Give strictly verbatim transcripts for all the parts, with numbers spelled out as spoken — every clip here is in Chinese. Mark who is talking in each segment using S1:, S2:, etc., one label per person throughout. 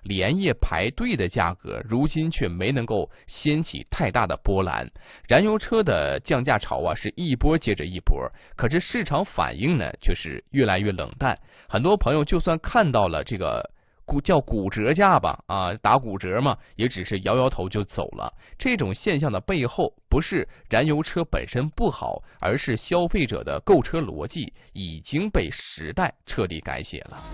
S1: 连夜排队的价格，如今却没能够掀起太大的波澜。燃油车的降价潮啊，是一波接着一波，可是市场反应呢，却是越来越冷淡。很多朋友就算看到了这个骨叫骨折价吧，啊，打骨折嘛，也只是摇摇头就走了。这种现象的背后，不是燃油车本身不好，而是消费者的购车逻辑已经被时代彻底改写了。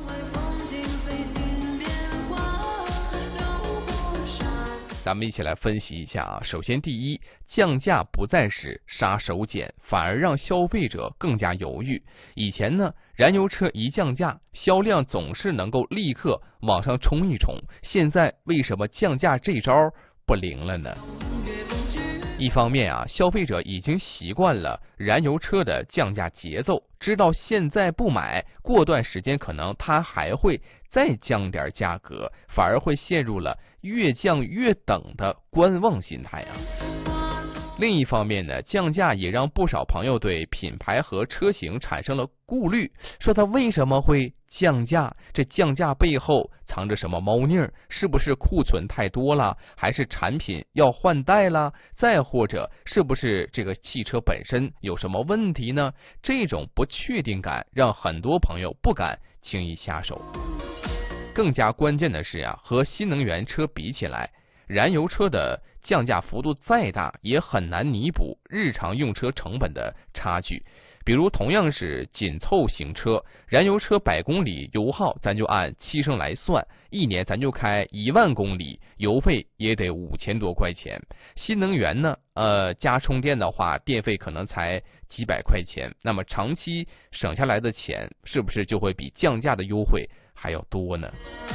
S1: 咱们一起来分析一下啊。首先，第一，降价不再是杀手锏，反而让消费者更加犹豫。以前呢，燃油车一降价，销量总是能够立刻往上冲一冲。现在为什么降价这招不灵了呢？一方面啊，消费者已经习惯了燃油车的降价节奏，知道现在不买，过段时间可能它还会再降点价格，反而会陷入了越降越等的观望心态啊。另一方面呢，降价也让不少朋友对品牌和车型产生了顾虑，说它为什么会降价？这降价背后藏着什么猫腻儿？是不是库存太多了？还是产品要换代了？再或者是不是这个汽车本身有什么问题呢？这种不确定感让很多朋友不敢轻易下手。更加关键的是呀、啊，和新能源车比起来，燃油车的降价幅度再大，也很难弥补日常用车成本的差距。比如同样是紧凑型车，燃油车百公里油耗咱就按七升来算，一年咱就开一万公里，油费也得五千多块钱。新能源呢，呃，加充电的话，电费可能才几百块钱，那么长期省下来的钱，是不是就会比降价的优惠还要多呢？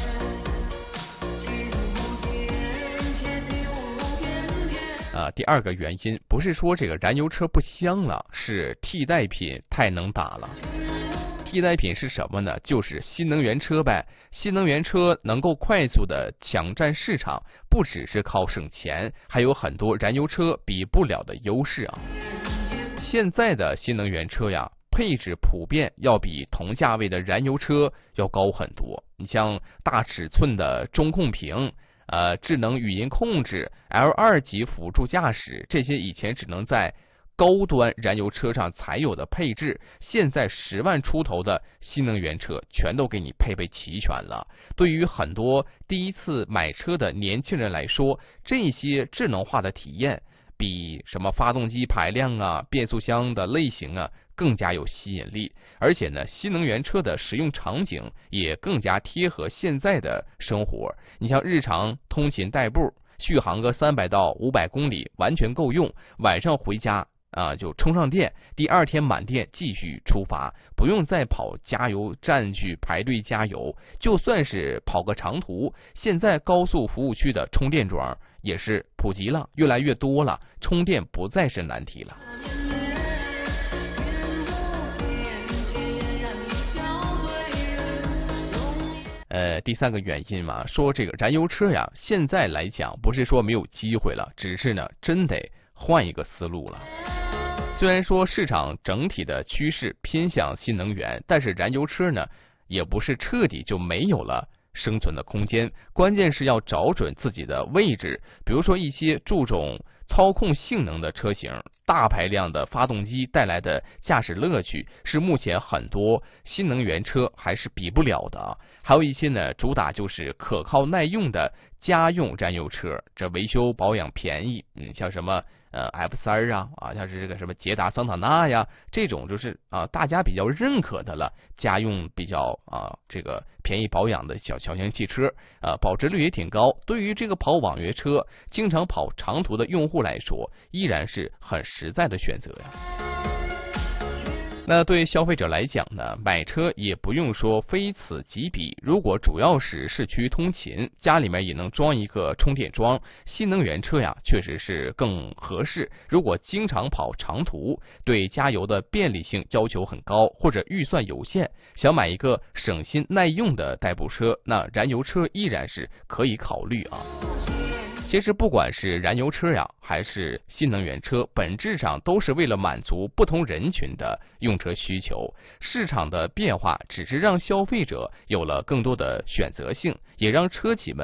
S1: 啊，第二个原因不是说这个燃油车不香了，是替代品太能打了。替代品是什么呢？就是新能源车呗。新能源车能够快速的抢占市场，不只是靠省钱，还有很多燃油车比不了的优势啊。现在的新能源车呀，配置普遍要比同价位的燃油车要高很多。你像大尺寸的中控屏，呃，智能语音控制 L 二 级辅助驾驶，这些以前只能在高端燃油车上才有的配置，现在十万出头的新能源车全都给你配备齐全了。对于很多第一次买车的年轻人来说，这些智能化的体验比什么发动机排量啊、变速箱的类型啊更加有吸引力。而且呢，新能源车的使用场景也更加贴合现在的生活。你像日常通勤代步，续航个三百到五百公里完全够用，晚上回家啊就充上电，第二天满电继续出发，不用再跑加油站去排队加油。就算是跑个长途，现在高速服务区的充电桩也是普及了，越来越多了，充电不再是难题了。呃，第三个原因嘛，说这个燃油车呀，现在来讲不是说没有机会了，只是呢，真得换一个思路了。虽然说市场整体的趋势偏向新能源，但是燃油车呢，也不是彻底就没有了生存的空间，关键是要找准自己的位置。比如说一些注重操控性能的车型，大排量的发动机带来的驾驶乐趣是目前很多新能源车还是比不了的。还有一些呢，主打就是可靠耐用的家用燃油车，这维修保养便宜，嗯，像什么呃 F 三 啊啊，像是这个什么捷达桑塔纳呀，这种就是啊大家比较认可的了，家用比较啊这个便宜保养的小小型汽车，啊保值率也挺高。对于这个跑网约车、经常跑长途的用户来说，依然是很实在的选择呀。那对消费者来讲呢，买车也不用说非此即彼，如果主要是市区通勤，家里面也能装一个充电桩，新能源车呀确实是更合适。如果经常跑长途，对加油的便利性要求很高，或者预算有限，想买一个省心耐用的代步车，那燃油车依然是可以考虑啊。其实不管是燃油车呀，还是新能源车，本质上都是为了满足不同人群的用车需求。市场的变化只是让消费者有了更多的选择性，也让车企们